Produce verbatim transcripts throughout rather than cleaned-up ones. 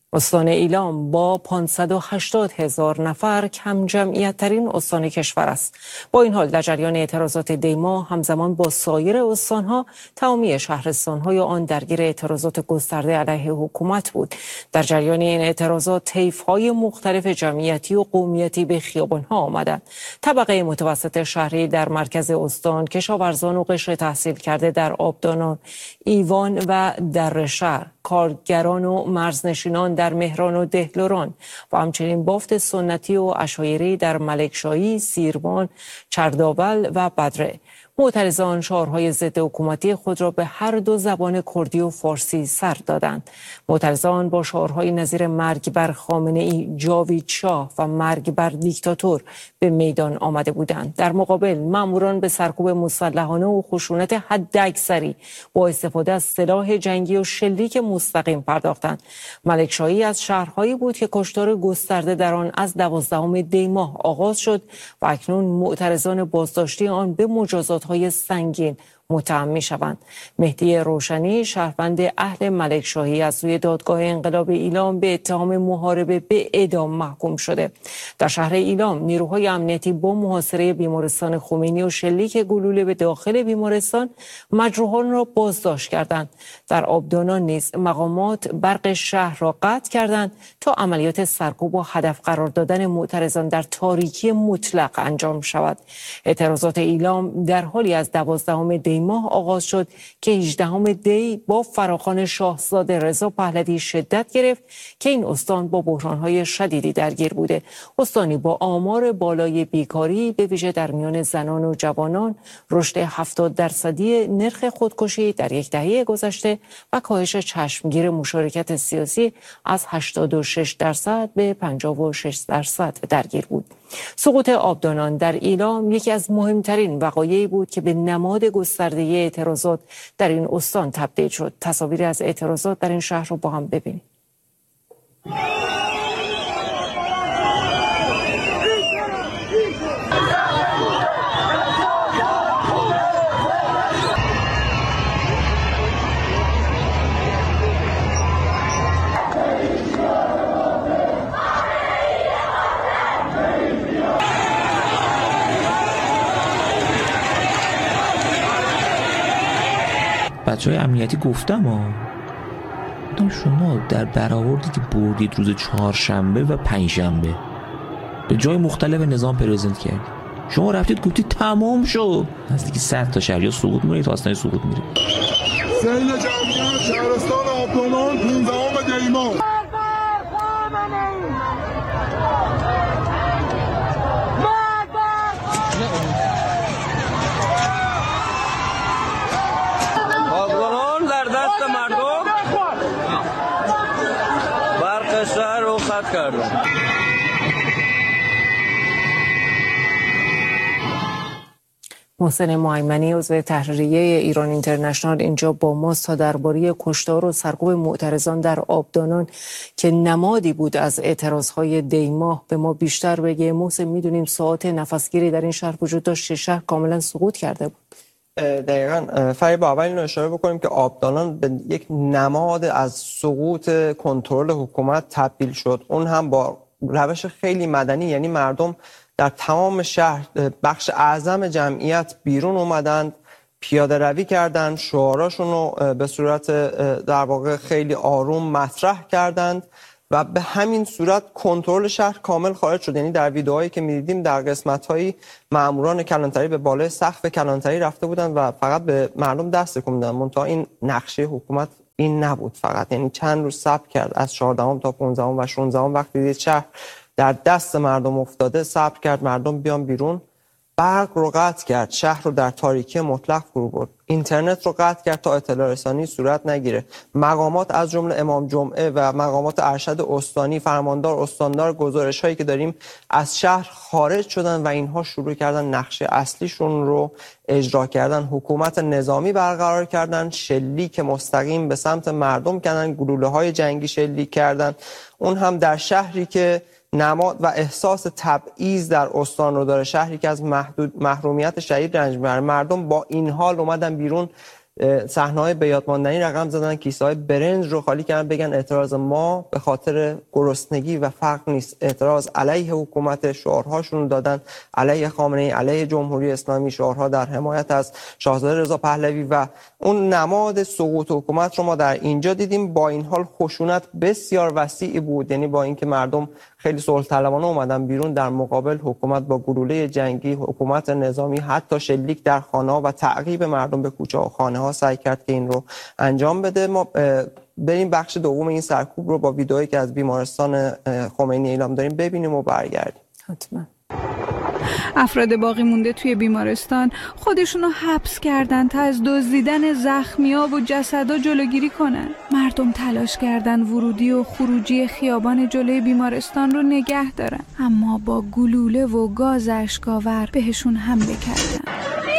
استان ایلام با پانصد و هشتاد هزار نفر کم جمعیت ترین استان کشور است. با این حال در جریان اعتراضات دیما همزمان با سایر استانها تمامی شهرستانهای آن درگیر اعتراضات گسترده علیه حکومت بود. در جریان این اعتراضات طیف‌های مختلف جمعیتی و قومیتی به خیابانها آمدند. طبقه متوسط شهری در مرکز استان، کشاورزان و قشر تحصیل کرده در آبدانان، ایوان و در شهر، کارگران و مرزنشینان در مهران و دهلوران و همچنین بافت سنتی و عشایری در ملکشاهی، سیروان، چرداول و بدره. معترضان شعارهای ضد حکومتی خود را به هر دو زبان کردی و فارسی سر دادند. معترضان با شعارهای نظیر مرگ بر خامنه‌ای، جاوید شاه و مرگ بر دیکتاتور به میدان آمده بودند. در مقابل ماموران به سرکوب مسلحانه و خشونت حداکثری با استفاده از سلاح جنگی و شلیک مستقیم پرداختند. ملکشاهی از شهرهایی بود که کشتار گسترده در آن از دوازدهم دی ماه آغاز شد و اکنون معترضان بازداشتی آن به مجازات های سنگین متهم می شوند. مهدی روشنی، شهروند اهل ملکشاهی، از سوی دادگاه انقلاب ایلام به اتهام محاربه به اعدام محکوم شده. در شهر ایلام نیروهای امنیتی با محاصره بیمارستان خمینی و شلیک گلوله به داخل بیمارستان مجروحان را بازداشت کردند. در آبدانان نیز مقامات برق شهر را قطع کردند تا عملیات سرکوب و هدف قرار دادن معترضان در تاریکی مطلق انجام شود. اعتراضات ایلام در حالی از دوازدهم دی ماه آغاز شد که هجدهم دی با فراخوان شاهزاده رضا پهلوی شدت گرفت که این استان با بحران‌های شدیدی درگیر بوده. استانی با آمار بالای بیکاری به ویژه در میان زنان و جوانان، رشد هفتاد درصدی نرخ خودکشی در یک دهه گذشته و کاهش چشمگیر مشارکت سیاسی از هشتاد و شش درصد به پنجاه و شش درصد درگیر بود. سقوط آبدانان در ایلام یکی از مهمترین وقایعی بود که به نماد گسترده اعتراضات در این استان تبدیل شد. تصاویری از اعتراضات در این شهر رو با هم ببینید. بچه های امنیتی گفتم ها شما در برآوردی که بردید روز چهارشنبه و پنجشنبه به جای مختلف نظام پرزنت کردید، شما رفتید گفتید تمام شد، نزدیک صد تا شهر یا سقوط می‌کنید تا آستانه سقوط میره. سیل جمعیت شهرستان آبدانان پانزدهم دی ماه. محسن مهیمنی عضو تحریریه ایران اینترنشنال اینجا با ماست تا درباره کشتار و سرکوب معترضان در آبدانان که نمادی بود از اعتراضهای دی ماه به ما بیشتر بگه. محسن، میدونیم ساعات نفسگیری در این شهر وجود داشت، شهر کاملا سقوط کرده بود. دقیقاً فریبا، اول اینو اشاره بکنیم که آبدانان به یک نماد از سقوط کنترل حکومت تبدیل شد، اون هم با روش خیلی مدنی. یعنی مردم در تمام شهر، بخش اعظم جمعیت بیرون اومدند، پیاده روی کردند، شعاراشون رو به صورت در واقع خیلی آروم مطرح کردند و به همین صورت کنترل شهر کامل خارج شد. یعنی در ویدئوهایی که می‌دیدیم در قسمت‌هایی ماموران کلانتری به بالای سقف کلانتری رفته بودند و فقط به مردم دست تکون می‌دادند. منتها این نقشه حکومت این نبود فقط، یعنی چند روز صبر کرد، از چهاردهم تا پانزدهم و شانزدهم وقتی دید شهر در دست مردم افتاده صبر کرد مردم بیان بیرون، برق رو قطع کرد، شهر رو در تاریکی مطلق فرو برد، اینترنت رو قطع کرد تا اطلاع رسانی صورت نگیره. مقامات از جمله امام جمعه و مقامات ارشد استانی، فرماندار استاندار، گزارش هایی که داریم از شهر خارج شدن و اینها شروع کردن نقشه اصلیشون رو اجرا کردن، حکومت نظامی برقرار کردن، شلیک مستقیم به سمت مردم کردن، گلوله های جنگی شلیک کردن، اون هم در شهری که نماد و احساس تبعیض در استان رو داره، شهری که از محدود محرومیت شدید رنج میبره. مردم با این حال اومدن بیرون صحنه‌های به یاد ماندنی رقم زدن، کیسه‌های برنج رو خالی کردن، بگن اعتراض ما به خاطر گرسنگی و فقر نیست، اعتراض علیه حکومت، شعارهاشون دادن علیه خامنه‌ای، علیه جمهوری اسلامی، شعارها در حمایت از شاهزاده رضا پهلوی و اون نماد سقوط حکومت رو ما در اینجا دیدیم. با این حال خشونت بسیار وسیعی بود، یعنی با اینکه مردم خیلی صلح طلبانه اومدن بیرون، در مقابل حکومت با گلوله جنگی، حکومت نظامی حتی شلیک در خانه‌ها و تعقیب مردم به کوچه و خانه‌ها سعی کرد که این رو انجام بده. ما بریم بخش دوم این سرکوب رو با ویدئویی که از بیمارستان خمینی اعلام داریم ببینیم و برگردیم. حتما. افراد باقی مونده توی بیمارستان خودشونو حبس کردن تا از دزدیدن زخمی‌ها و جسدا جلوگیری کنن. مردم تلاش کردن ورودی و خروجی خیابان جلوی بیمارستان رو نگه دارن، اما با گلوله و گاز اشک‌آور بهشون حمله کردن.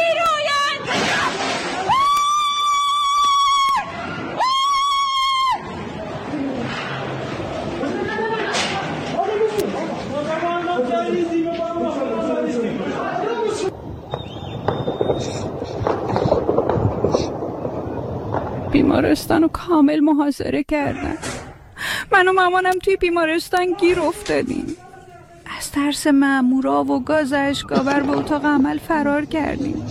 بیمارستان رو کامل محاصره کردن. من و مامانم توی بیمارستان گیر افتادیم. از ترس مامورا و گاز اشک‌آور به اتاق عمل فرار کردیم.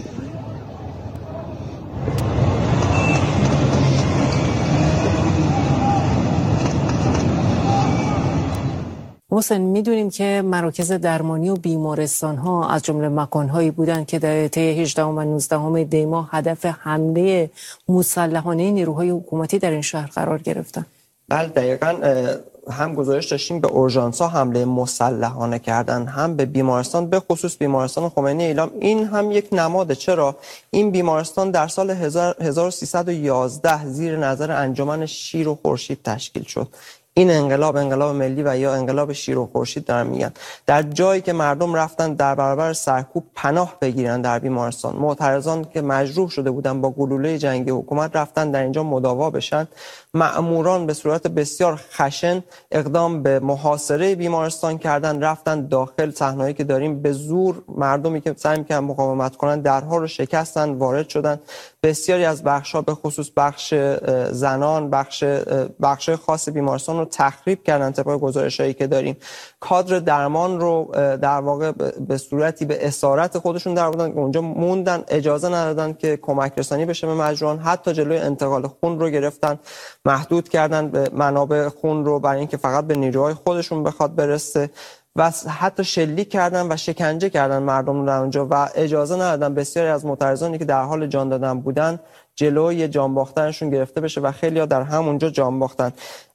محسن، میدونیم که مراکز درمانی و بیمارستان ها از جمله مکان هایی بودند که در طی هجدهم و نوزدهم دی ماه هدف حمله مسلحانه نیروهای حکومتی در این شهر قرار گرفتن. بله دقیقاً، هم گزارش داشتیم به اورژانس ها حمله مسلحانه کردن، هم به بیمارستان، به خصوص بیمارستان خمینی اعلام. این هم یک نماده. چرا؟ این بیمارستان در سال هزار و سیصد و یازده زیر نظر انجمن شیر و خورشید تشکیل شد. این انقلاب انقلاب ملی و یا انقلاب شیر و خورشید دارن میگن. در جایی که مردم رفتن در برابر سرکوب پناه بگیرن در بیمارستان، معترضان که مجروح شده بودن با گلوله جنگی حکومت رفتن در اینجا مداوا بشن، مأموران به صورت بسیار خشن اقدام به محاصره بیمارستان کردن، رفتن داخل. صحنه‌ای که داریم به زور مردمی که سعی می‌کردن مقاومت کنن درها رو شکستن، وارد شدن. بسیاری از بخش‌ها به خصوص بخش زنان، بخش بخش خاص بیمارستان رو تخریب کردن. طبق گزارشایی که داریم کادر درمان رو در واقع به صورتی به اسارت خودشون در بودن که اونجا موندن، اجازه ندادن که کمک رسانی بشه به مجروحان، حتی جلوی انتقال خون رو گرفتن، محدود کردن به منابع خون رو برای اینکه فقط به نیروهای خودشون بخواد برسه و حتی شلیک کردن و شکنجه کردن مردم رو در اونجا و اجازه ندادن بسیاری از معترضانی که در حال جان دادن بودن جلوی جان باختنشون گرفته بشه و خیلی‌ها در همونجا جان باختن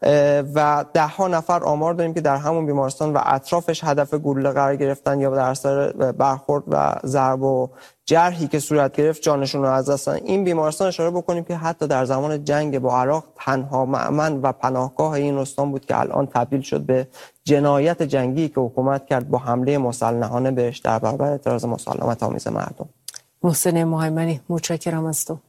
و ده ها نفر آمار داریم که در همون بیمارستان و اطرافش هدف گلوله قرار گرفتن یا در اثر برخورد و ضرب و جرحی که صورت گرفت جانشون رو از دست دادن. این بیمارستان اشاره بکنیم که حتی در زمان جنگ با عراق تنها مأمن و پناهگاه این استان بود که الان تبدیل شد به جنایت جنگی که حکومت کرد با حمله مسلحانه بهش در برابر اعتراض مسالمت آمیز مردم. محسن محمدی، متشکرم از تو.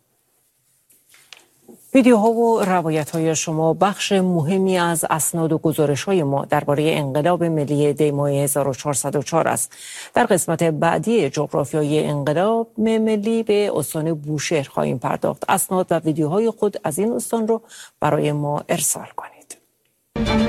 ویدیوها و روایت‌های شما بخش مهمی از اسناد و گزارش‌های ما درباره انقلاب ملی دی ماه هزار و چهارصد و چهار است. در قسمت بعدی جغرافیای انقلاب ملی به استان بوشهر خواهیم پرداخت. اسناد و ویدیوهای خود از این استان رو برای ما ارسال کنید.